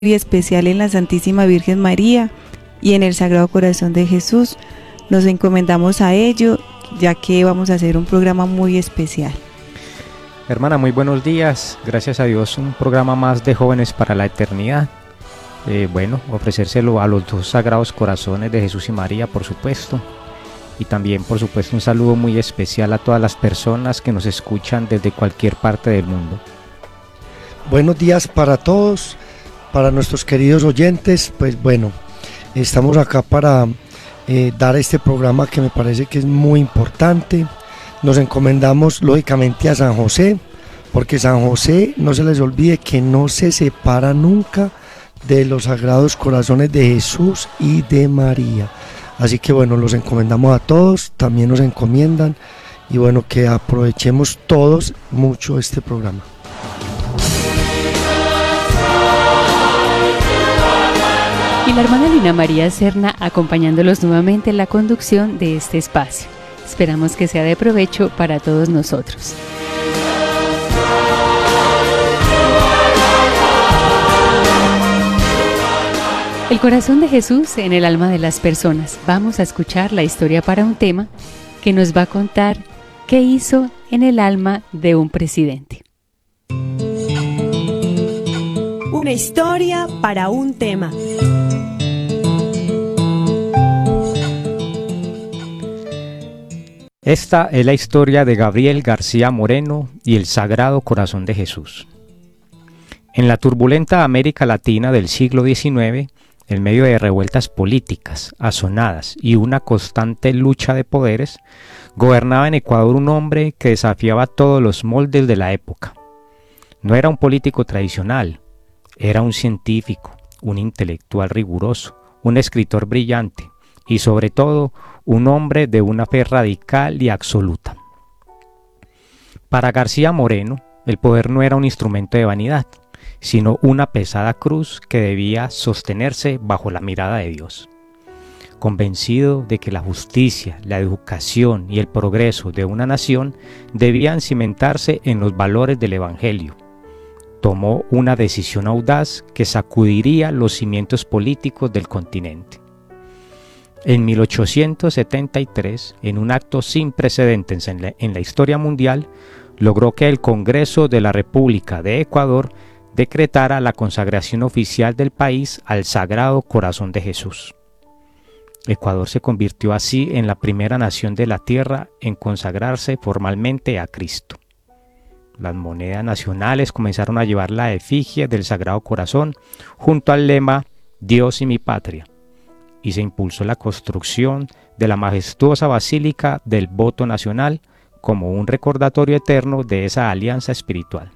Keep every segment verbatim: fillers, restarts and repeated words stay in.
muy especial en la Santísima Virgen María y en el Sagrado Corazón de Jesús. Nos encomendamos a ello, ya que vamos a hacer un programa muy especial. Hermana, muy buenos días. Gracias a Dios, un programa más de Jóvenes para la Eternidad. Eh, bueno, ofrecérselo a los dos Sagrados Corazones de Jesús y María, por supuesto. Y también, por supuesto, un saludo muy especial a todas las personas que nos escuchan desde cualquier parte del mundo. Buenos días para todos, para nuestros queridos oyentes. Pues bueno, estamos acá para eh, dar este programa que me parece que es muy importante. Nos encomendamos lógicamente a San José, porque San José, no se les olvide que no se separa nunca de los Sagrados Corazones de Jesús y de María. Así que bueno, los encomendamos a todos, también nos encomiendan, y bueno, que aprovechemos todos mucho este programa. Y la hermana Lina María Serna acompañándolos nuevamente en la conducción de este espacio. Esperamos que sea de provecho para todos nosotros. El corazón de Jesús en el alma de las personas. Vamos a escuchar la historia para un tema que nos va a contar qué hizo en el alma de un presidente. Una historia para un tema. Esta es la historia de Gabriel García Moreno y el Sagrado Corazón de Jesús. En la turbulenta América Latina del siglo diecinueve, en medio de revueltas políticas, azonadas y una constante lucha de poderes, gobernaba en Ecuador un hombre que desafiaba todos los moldes de la época. No era un político tradicional, era un científico, un intelectual riguroso, un escritor brillante y sobre todo un hombre de una fe radical y absoluta. Para García Moreno, el poder no era un instrumento de vanidad, sino una pesada cruz que debía sostenerse bajo la mirada de Dios. Convencido de que la justicia, la educación y el progreso de una nación debían cimentarse en los valores del Evangelio, tomó una decisión audaz que sacudiría los cimientos políticos del continente. En mil ochocientos setenta y tres, en un acto sin precedentes en la, en la historia mundial, logró que el Congreso de la República de Ecuador decretara la consagración oficial del país al Sagrado Corazón de Jesús. Ecuador se convirtió así en la primera nación de la tierra en consagrarse formalmente a Cristo. Las monedas nacionales comenzaron a llevar la efigie del Sagrado Corazón junto al lema Dios y mi patria, y se impulsó la construcción de la majestuosa Basílica del Voto Nacional como un recordatorio eterno de esa alianza espiritual.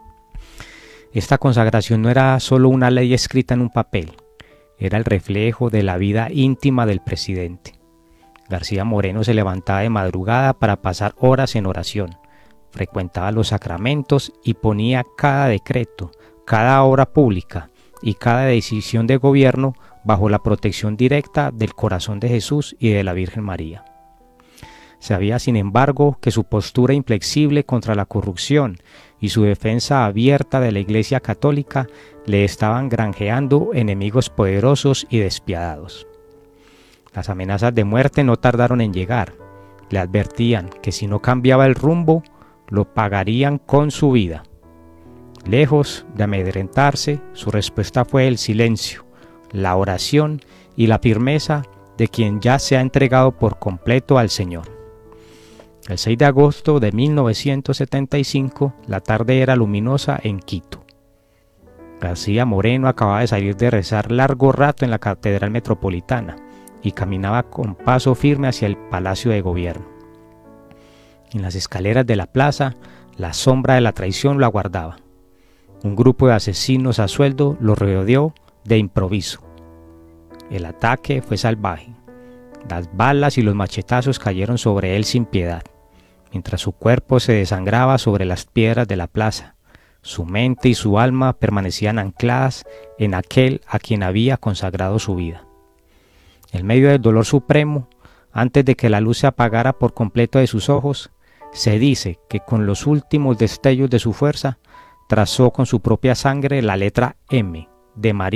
Esta consagración no era solo una ley escrita en un papel, era el reflejo de la vida íntima del presidente. García Moreno se levantaba de madrugada para pasar horas en oración, frecuentaba los sacramentos y ponía cada decreto, cada obra pública y cada decisión de gobierno bajo la protección directa del corazón de Jesús y de la Virgen María. Sabía, sin embargo, que su postura inflexible contra la corrupción y su defensa abierta de la Iglesia Católica le estaban granjeando enemigos poderosos y despiadados. Las amenazas de muerte no tardaron en llegar. Le advertían que si no cambiaba el rumbo, lo pagarían con su vida. Lejos de amedrentarse, su respuesta fue el silencio, la oración y la firmeza de quien ya se ha entregado por completo al Señor. El seis de agosto de mil novecientos setenta y cinco, la tarde era luminosa en Quito. García Moreno acababa de salir de rezar largo rato en la Catedral Metropolitana y caminaba con paso firme hacia el Palacio de Gobierno. En las escaleras de la plaza, la sombra de la traición lo aguardaba. Un grupo de asesinos a sueldo lo rodeó de improviso. El ataque fue salvaje. Las balas y los machetazos cayeron sobre él sin piedad, mientras su cuerpo se desangraba sobre las piedras de la plaza. Su mente y su alma permanecían ancladas en aquel a quien había consagrado su vida. En medio del dolor supremo, antes de que la luz se apagara por completo de sus ojos, se dice que con los últimos destellos de su fuerza trazó con su propia sangre la letra M de María.